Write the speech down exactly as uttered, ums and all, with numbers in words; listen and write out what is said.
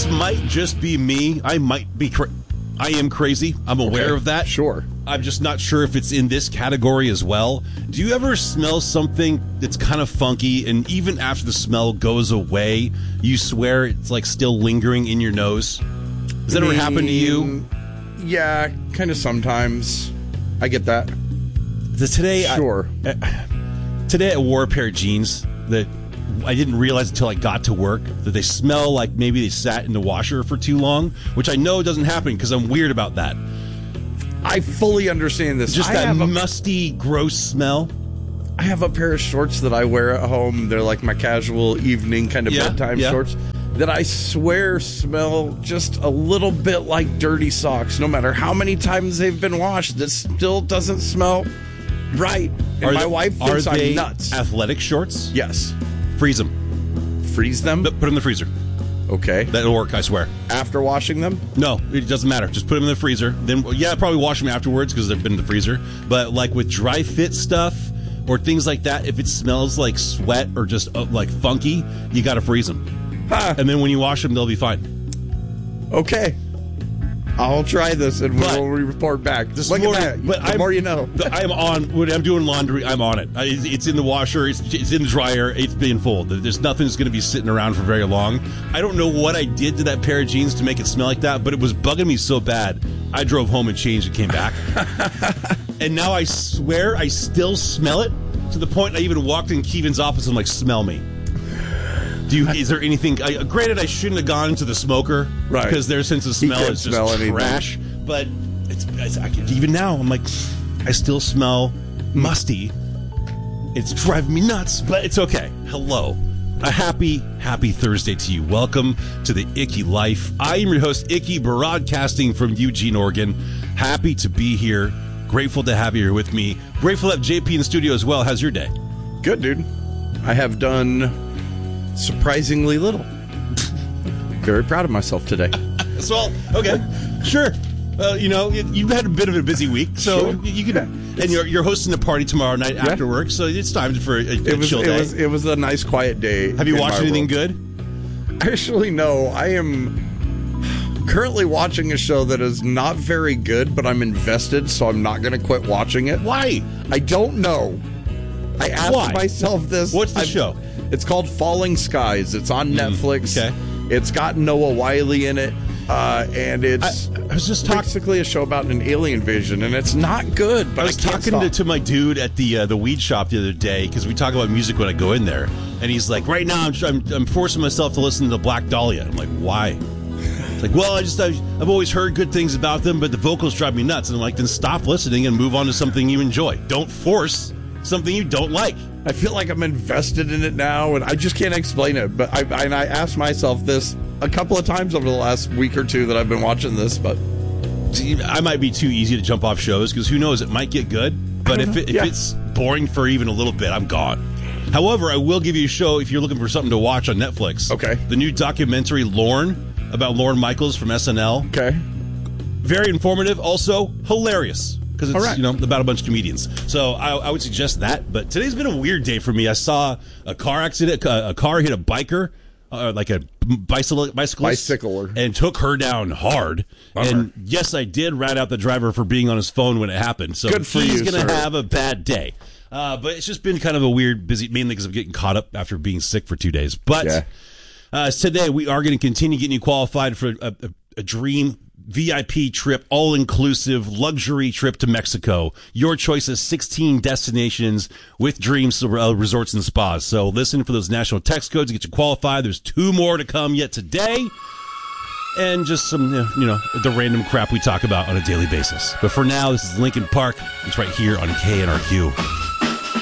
might just be me. I might be cra- I am crazy. I'm aware Okay, of that. sure. I'm just not sure if it's in this category as well. Do you ever smell something that's kind of funky, and even after the smell goes away, you swear it's like still lingering in your nose? Has that ever happened to you? Yeah, kind of sometimes. I get that. The, today, Sure. I, uh, today I wore a pair of jeans that I didn't realize until I got to work that they smell like maybe they sat in the washer for too long, which I know doesn't happen because I'm weird about that. I fully understand this. Just I that have a, musty, gross smell. I have a pair of shorts that I wear at home. They're like my casual evening kind of Yeah, bedtime yeah. shorts that I swear smell just a little bit like dirty socks. No matter how many times they've been washed, this still doesn't smell right. And Are my they- wife thinks are they I'm nuts. Athletic shorts? Yes. Freeze them. Freeze them? Put them in the freezer. Okay. That'll work, I swear. After washing them? No, it doesn't matter. Just put them in the freezer. Then, yeah, probably wash them afterwards because they've been in the freezer. But like with dry fit stuff or things like that, if it smells like sweat or just uh, like funky, you got to freeze them. Huh. And then when you wash them, they'll be fine. Okay. I'll try this and But- we'll report back. This Look morning- at that. but the I'm- more you know. I'm on, when I'm doing laundry, I'm on it. I, it's in the washer, it's, it's in the dryer, it's being full. There's nothing that's going to be sitting around for very long. I don't know what I did to that pair of jeans to make it smell like that, but it was bugging me so bad, I drove home and changed and came back. And now I swear I still smell it, to the point I even walked in Keevan's office and I'm like, smell me. Do you, is there anything? I, granted, I shouldn't have gone into the smoker, Right. Because their sense of smell can't is just smell anything. trash. But it's, it's I can, even now, I'm like, I still smell musty. It's driving me nuts, but it's okay. Hello, a happy, happy Thursday to you. Welcome to the Icky Life. I am your host, Icky, broadcasting from Eugene, Oregon. Happy to be here. Grateful to have you here with me. Grateful to have J P in the studio as well. How's your day? Good, dude. I have done surprisingly little. Very proud of myself today. Well, okay, sure. Well, you know, you- you've had a bit of a busy week, so Sure. you can. And you're you're hosting a party tomorrow night after work, so it's time for a, a It was, chill it day. was it was a nice quiet day. Have you in watched my anything world. good? Actually, no. I am currently watching a show that is not very good, but I'm invested, so I'm not going to quit watching it. Why? I don't know. I asked Why? myself this. What's the I've- show? It's called Falling Skies. It's on Netflix. okay. It's got Noah Wyle in it, uh, and it's I, I was just talking. basically a show about an alien invasion, and it's not good. But I was can't talking to, stop. to my dude at the uh, the weed shop the other day because we talk about music when I go in there, and he's like, "Right now, I'm I'm, I'm forcing myself to listen to Black Dahlia." I'm like, "Why?" It's like, "Well, I just I've, I've always heard good things about them, but the vocals drive me nuts." And I'm like, "Then stop listening and move on to something you enjoy. Don't force something you don't like." I feel like I'm invested in it now, and I just can't explain it. But I, I, and I asked myself this a couple of times over the last week or two that I've been watching this. But See, I might be too easy to jump off shows because who knows, it might get good. But if, it, if Yeah. it's boring for even a little bit, I'm gone. However, I will give you a show if you're looking for something to watch on Netflix. Okay. The new documentary, Lorne, about Lorne Michaels from S N L. okay, Very informative, also hilarious. Because it's, All right. you know, about a bunch of comedians. So I, I would suggest that. But today's been a weird day for me. I saw a car accident. A, a car hit a biker, uh, like a bicycle, bicyclist. Bicycler. And took her down hard. Bummer. And yes, I did rat out the driver for being on his phone when it happened. So Good for he's you, going to sir. have a bad day. Uh, but it's just been kind of a weird, busy, mainly because I'm getting caught up after being sick for two days. But Yeah. uh, today we are going to continue getting you qualified for a, a, a dream V I P trip, all-inclusive luxury trip to Mexico. Your choice of sixteen destinations with dreams uh, resorts and spas. So listen for those national text codes to get you qualified. There's two more to come yet today. And just some, you know, the random crap we talk about on a daily basis. But for now, this is Linkin Park. It's right here on K N R Q.